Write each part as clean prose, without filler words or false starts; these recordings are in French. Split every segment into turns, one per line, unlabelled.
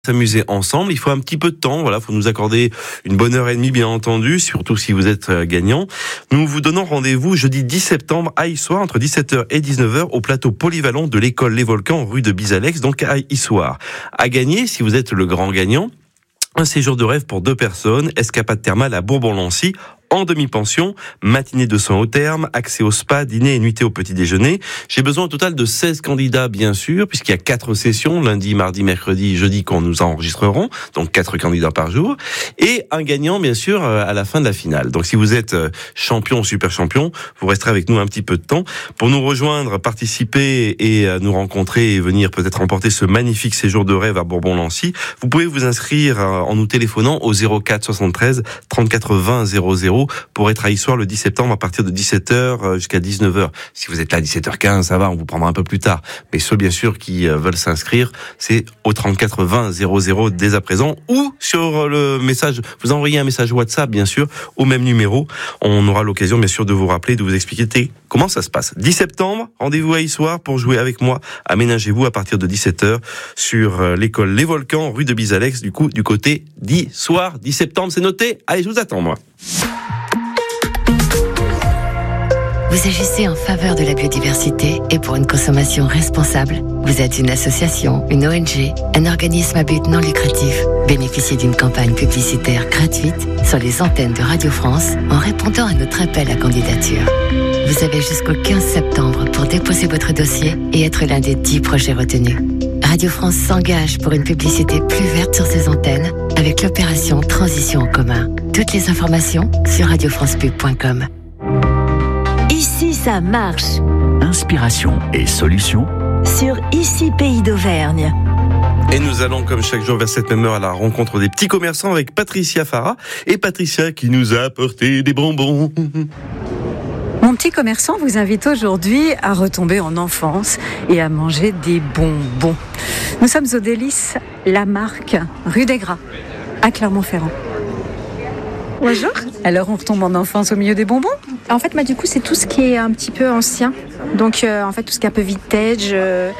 S'amuser ensemble, il faut un petit peu de temps, voilà, faut nous accorder une bonne heure et demie bien entendu, surtout si vous êtes gagnant. Nous vous donnons rendez-vous jeudi 10 septembre à Issoire entre 17h et 19h au plateau polyvalent de l'école Les Volcans rue de Bizalex, donc à Issoire. À gagner, si vous êtes le grand gagnant, un séjour de rêve pour 2 personnes, escapade thermale à Bourbon-Lancy, en demi-pension, matinée de soins au terme, accès au spa, dîner et nuitée au petit déjeuner. J'ai besoin au total de 16 candidats, bien sûr, puisqu'il y a 4 sessions, lundi, mardi, mercredi, jeudi, qu'on nous enregistrerons, donc 4 candidats par jour, et un gagnant, bien sûr, à la fin de la finale. Donc si vous êtes champion ou super champion, vous resterez avec nous un petit peu de temps. Pour nous rejoindre, participer et nous rencontrer et venir peut-être remporter ce magnifique séjour de rêve à Bourbon-Lancy, vous pouvez vous inscrire en nous téléphonant au 04 73 34 20 00 pour être à Issoire le 10 septembre à partir de 17h jusqu'à 19h. Si vous êtes là à 17h15, ça va, on vous prendra un peu plus tard. Mais ceux, bien sûr, qui veulent s'inscrire, c'est au 34 20 00 dès à présent ou sur le message. Vous envoyez un message WhatsApp, bien sûr, au même numéro. On aura l'occasion, bien sûr, de vous rappeler, de vous expliquer comment ça se passe. 10 septembre, rendez-vous à Issoire pour jouer avec moi. Aménagez-vous à partir de 17h sur l'école Les Volcans, rue de Bizalex, du côté d'Issoire. 10 septembre, c'est noté. Allez, je vous attends, moi.
Vous agissez en faveur de la biodiversité et pour une consommation responsable. Vous êtes une association, une ONG, un organisme à but non lucratif. Bénéficiez d'une campagne publicitaire gratuite sur les antennes de Radio France en répondant à notre appel à candidature. Vous avez jusqu'au 15 septembre pour déposer votre dossier et être l'un des 10 projets retenus. Radio France s'engage pour une publicité plus verte sur ses antennes avec l'opération Transition en commun. Toutes les informations sur radiofrancepub.com.
Ici, ça marche.
Inspiration et solutions
Sur Ici Pays d'Auvergne.
Et nous allons, comme chaque jour, vers cette même heure, à la rencontre des petits commerçants avec Patricia Farah. Et Patricia qui nous a apporté des bonbons.
Mon petit commerçant vous invite aujourd'hui à retomber en enfance et à manger des bonbons. Nous sommes au Délices La Marque, rue des Gras, à Clermont-Ferrand.
Bonjour.
Alors on retombe en enfance au milieu des bonbons ?
En fait, moi, du coup, c'est tout ce qui est un petit peu ancien. Donc, en fait, tout ce qui est un peu vintage,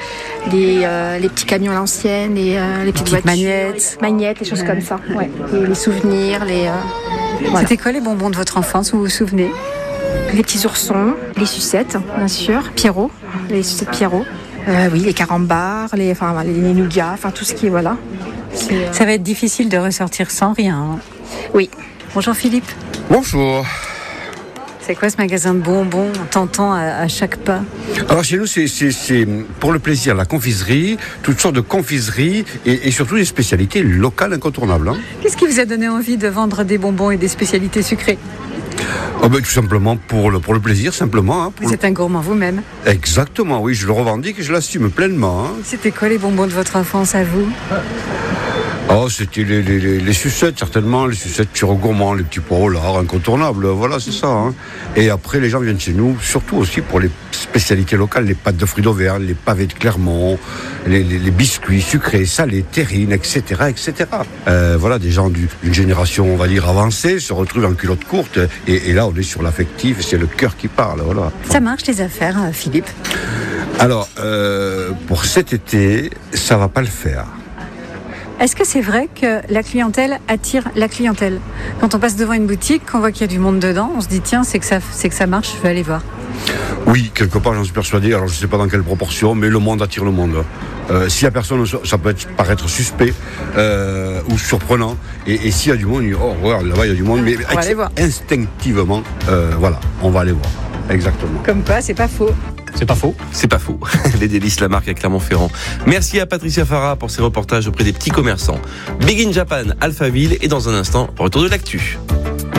les petits camions à l'ancienne, les petites voitures, magnettes, les choses comme ça. Ouais. Et les souvenirs, voilà.
C'était quoi les bonbons de votre enfance, vous vous souvenez ?
Les petits oursons, les sucettes, bien sûr, Pierrot, les sucettes Pierrot. Oui, les carambars, les nougats, tout ce qui est, voilà.
Ça va être difficile de ressortir sans rien. Hein.
Oui.
Bonjour Philippe.
Bonjour.
C'est quoi ce magasin de bonbons ? On t'entend à chaque pas.
Alors chez nous, c'est pour le plaisir, la confiserie, toutes sortes de confiseries et surtout des spécialités locales incontournables. Hein.
Qu'est-ce qui vous a donné envie de vendre des bonbons et des spécialités sucrées ?
Tout simplement pour le plaisir, simplement. Hein,
vous êtes un gourmand vous-même.
Exactement, oui, je le revendique et je l'assume pleinement. Hein.
C'était quoi les bonbons de votre enfance à vous ?
C'était les sucettes, certainement, les sucettes Pierrot gourmand, les petits pois au lard, incontournables, voilà, c'est ça. Hein. Et après, les gens viennent chez nous, surtout aussi pour les spécialités locales, les pâtes de fruits d'Auvergne, les pavés de Clermont, les biscuits sucrés, salés, terrines, etc., etc. Voilà, des gens d'une génération, on va dire, avancée, se retrouvent en culotte courte, et là, on est sur l'affectif, et c'est le cœur qui parle, voilà.
Ça marche, les affaires, Philippe ?
Alors, pour cet été, ça va pas le faire.
Est-ce que c'est vrai que la clientèle attire la clientèle ? Quand on passe devant une boutique, qu'on voit qu'il y a du monde dedans, on se dit tiens, c'est que ça marche, je vais aller voir.
Oui, quelque part j'en suis persuadé, alors je ne sais pas dans quelle proportion, mais le monde attire le monde. S'il n'y a personne, ça peut paraître suspect ou surprenant. Et s'il y a du monde, on dit oh regarde, là-bas il y a du monde, mais
on va aller voir.
Instinctivement, voilà, on va aller voir. Exactement.
Comme quoi, c'est pas faux.
C'est pas faux. C'est pas faux. Les Délices La Marque à Clermont-Ferrand. Merci à Patricia Farah pour ses reportages auprès des petits commerçants. Big in Japan, Alphaville et dans un instant, retour de l'actu.